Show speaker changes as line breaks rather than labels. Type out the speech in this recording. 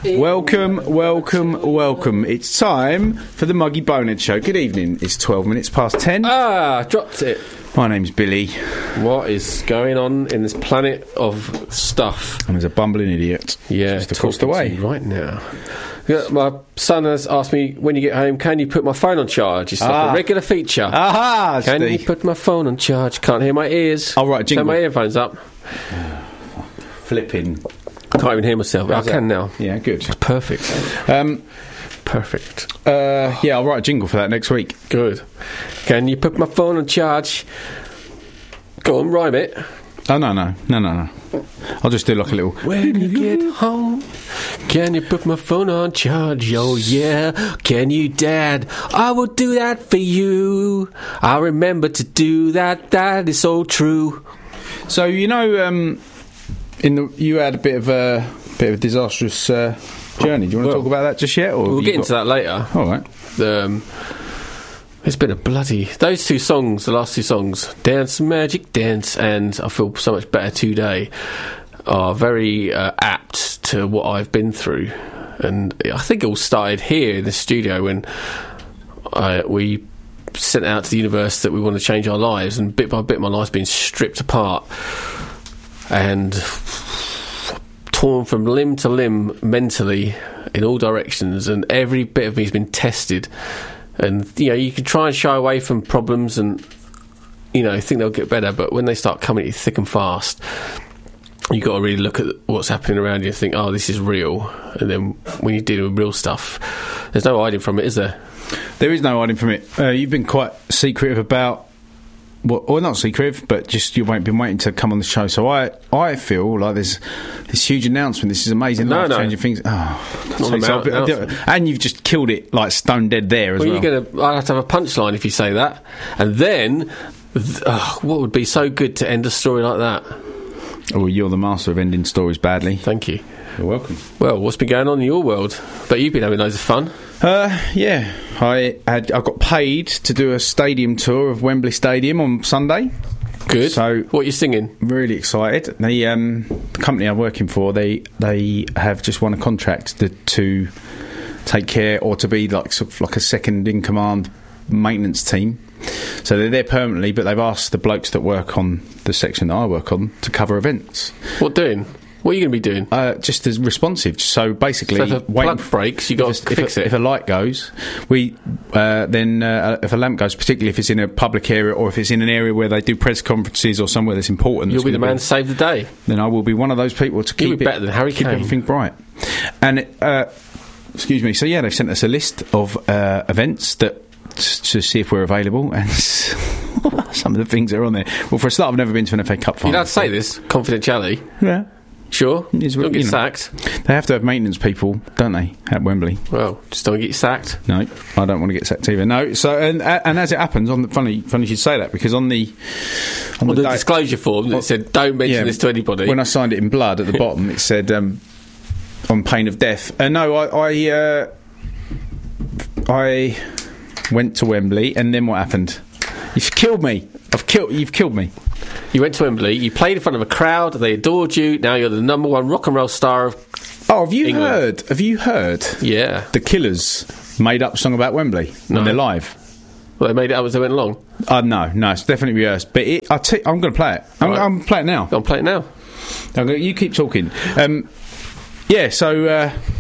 Welcome. It's time for the Muggy Bonehead Show. Good evening. It's 12 minutes past 10.
Dropped it.
My name's Billy.
What is going on in this planet of stuff?
And there's a bumbling idiot.
Yeah,
just across the way
right now. Yeah, my son has asked me, when you get home, can you put my phone on charge? It's like a regular feature.
Aha!
Can you put my phone on charge? Can't hear my ears.
Oh, right, jingle.
Turn my earphones up.
Flipping.
Can't even hear myself. I can now.
Yeah, good.
Perfect. Perfect.
Yeah, I'll write a jingle for that next week.
Good. Can you put my phone on charge? Go on, rhyme it.
Oh, no. I'll just do like a little...
When you get home, can you put my phone on charge? Oh, yeah. Can you, Dad? I will do that for you. I'll remember to do that. That is so true.
So, you know, you had a bit of a disastrous journey. Do you want to talk about that just yet? Or
we'll get into that later.
All right.
It's been a bloody... Those two songs, the last two songs, Dance Magic Dance and I Feel So Much Better Today, are very apt to what I've been through. And I think it all started here in the studio when we sent out to the universe that we want to change our lives, and bit by bit my life's been stripped apart and torn from limb to limb mentally in all directions, and every bit of me's been tested. And, you know, you can try and shy away from problems and, you know, think they'll get better, but when they start coming at you thick and fast, you've got to really look at what's happening around you and think, oh, this is real. And then when you're dealing with real stuff, there's no hiding from it, is there?
There is no hiding from it. You've been quite secretive about... Well, not secretive, but just you've been waiting to come on the show. So I feel like there's this huge announcement. This is amazing, life-changing things. And you've just killed it like stone dead there as well.
I'd have to have a punchline if you say that. And then, what would be so good to end a story like that?
Oh, you're the master of ending stories badly.
Thank you.
You're welcome.
Well, what's been going on in your world? But you've been having loads of fun.
Yeah. I got paid to do a stadium tour of Wembley Stadium on Sunday.
Good.
So
what are you singing?
Really excited. The company I'm working for, they have just won a contract to take care, or to be like sort of like a second in command maintenance team. So they're there permanently, but they've asked the blokes that work on the section that I work on to cover events.
What doing? What are you going to be doing?
Just as responsive. So basically,
if a plug breaks, you got to fix it.
If a light goes, if a lamp goes, particularly if it's in a public area or if it's in an area where they do press conferences or somewhere that's important,
you'll be the man to save the day.
Then I will be one of those people to keep
better than Harry
keep
Kane.
Everything bright. And excuse me. So yeah, they've sent us a list of events that to see if we're available, and some of the things that are on there. Well, for a start, I've never been to an FA Cup final.
You're allowed to say this confidentiality.
Yeah.
Sure, don't get sacked.
They have to have maintenance people, don't they, at Wembley?
Well, just don't get sacked.
No, I don't want to get sacked either. No, so and as it happens, funny you should say that, because on the
disclosure form that said don't mention this to anybody.
When I signed it in blood at the bottom, it said on pain of death. No, I went to Wembley, and then what happened? You've killed me. You've killed me.
You went to Wembley, you played in front of a crowd, they adored you, now you're the number one rock and roll star of England.
Have you heard?
Yeah.
The Killers made up a song about Wembley when they're live.
Well, they made it up as they went along?
No, it's definitely rehearsed. But I'm going to play it. I'm going to play it now.
Go on, play it now.
You keep talking. So